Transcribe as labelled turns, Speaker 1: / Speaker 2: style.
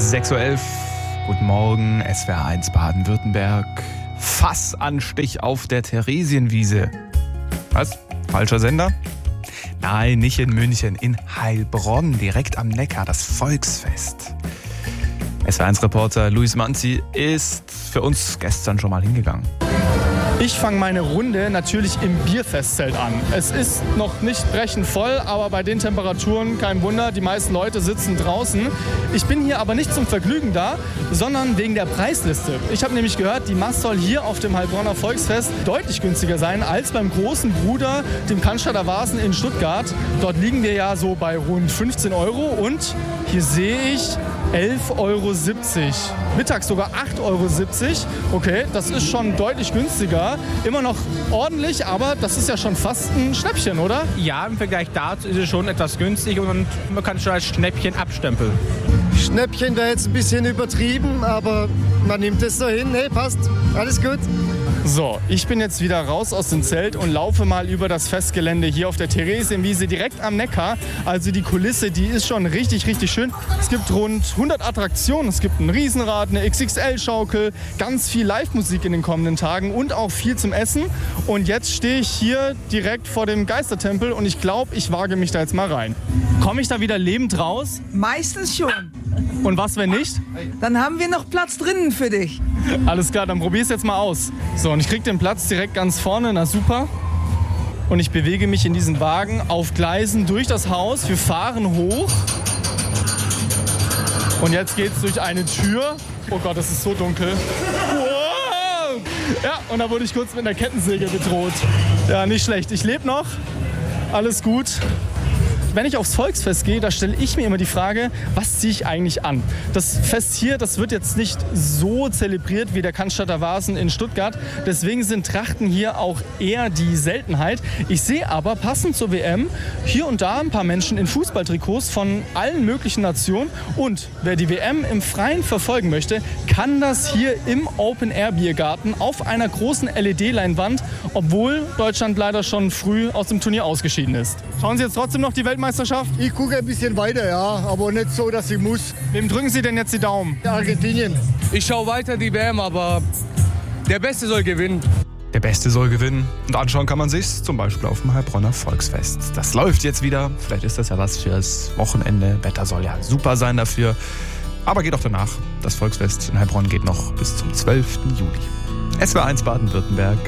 Speaker 1: 6:11 Uhr. Guten Morgen, SWR 1 Baden-Württemberg. Fassanstich auf der Theresienwiese. Was? Falscher Sender? Nein, nicht in München, in Heilbronn, direkt am Neckar, das Volksfest. SWR 1 Reporter Luis Manzi ist für uns gestern schon mal hingegangen.
Speaker 2: Ich fange meine Runde natürlich im Bierfestzelt an. Es ist noch nicht brechend voll, aber bei den Temperaturen kein Wunder, die meisten Leute sitzen draußen. Ich bin hier aber nicht zum Vergnügen da, sondern wegen der Preisliste. Ich habe nämlich gehört, die Mast soll hier auf dem Heilbronner Volksfest deutlich günstiger sein als beim großen Bruder, dem Cannstatter Wasen in Stuttgart. Dort liegen wir ja so bei rund 15 Euro und hier sehe ich 11,70 Euro. Mittags sogar 8,70 Euro. Okay, das ist schon deutlich günstiger. Immer noch ordentlich, aber das ist ja schon fast ein Schnäppchen, oder?
Speaker 3: Ja, im Vergleich dazu ist es schon etwas günstig und man kann es schon als Schnäppchen abstempeln.
Speaker 4: Schnäppchen wäre jetzt ein bisschen übertrieben, aber man nimmt es so hin. Hey, passt, alles gut.
Speaker 2: So, ich bin jetzt wieder raus aus dem Zelt und laufe mal über das Festgelände hier auf der Theresienwiese direkt am Neckar. Also die Kulisse, die ist schon richtig, richtig schön. Es gibt rund 100 Attraktionen. Es gibt ein Riesenrad, eine XXL-Schaukel, ganz viel Live-Musik in den kommenden Tagen und auch viel zum Essen. Und jetzt stehe ich hier direkt vor dem Geistertempel und ich glaube, ich wage mich da jetzt mal rein. Komme ich da wieder lebend raus?
Speaker 5: Meistens schon.
Speaker 2: Und was, wenn nicht?
Speaker 5: Dann haben wir noch Platz drinnen für dich.
Speaker 2: Alles klar, dann probier's jetzt mal aus. So, und ich krieg den Platz direkt ganz vorne, na super. Und ich bewege mich in diesen Wagen auf Gleisen durch das Haus. Wir fahren hoch. Und jetzt geht's durch eine Tür. Oh Gott, das ist so dunkel. Wow! Ja, und da wurde ich kurz mit einer Kettensäge bedroht. Ja, nicht schlecht. Ich lebe noch. Alles gut. Wenn ich aufs Volksfest gehe, da stelle ich mir immer die Frage, was ziehe ich eigentlich an? Das Fest hier, das wird jetzt nicht so zelebriert wie der Cannstatter Wasen in Stuttgart. Deswegen sind Trachten hier auch eher die Seltenheit. Ich sehe aber passend zur WM hier und da ein paar Menschen in Fußballtrikots von allen möglichen Nationen. Und wer die WM im Freien verfolgen möchte, kann das hier im Open-Air-Biergarten auf einer großen LED-Leinwand, obwohl Deutschland leider schon früh aus dem Turnier ausgeschieden ist. Schauen Sie jetzt trotzdem noch die Weltmeisterschaft?
Speaker 4: Ich gucke ein bisschen weiter, ja, aber nicht so, dass ich muss.
Speaker 2: Wem drücken Sie denn jetzt die Daumen?
Speaker 4: Argentinien.
Speaker 6: Ich schaue weiter die WM, aber der Beste soll gewinnen.
Speaker 1: Der Beste soll gewinnen. Und anschauen kann man sich's zum Beispiel auf dem Heilbronner Volksfest. Das läuft jetzt wieder. Vielleicht ist das ja was fürs Wochenende. Wetter soll ja super sein dafür. Aber geht auch danach. Das Volksfest in Heilbronn geht noch bis zum 12. Juli. SWR 1 Baden-Württemberg.